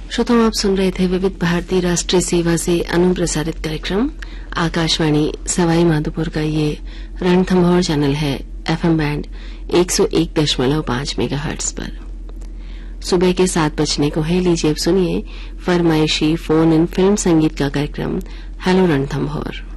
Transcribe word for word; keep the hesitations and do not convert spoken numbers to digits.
श्रोताओं, आप सुन रहे थे विविध भारती राष्ट्रीय सेवा से अनुप्रसारित कार्यक्रम आकाशवाणी सवाई माधोपुर का ये रणथंभौर चैनल है एफएम बैंड एक सौ एक दशमलव पांच मेगाहर्ट्ज पर। सुबह के सात बजने को है। लीजिए अब सुनिए फरमाइशी फोन इन फिल्म संगीत का कार्यक्रम हेलो रणथंभौर।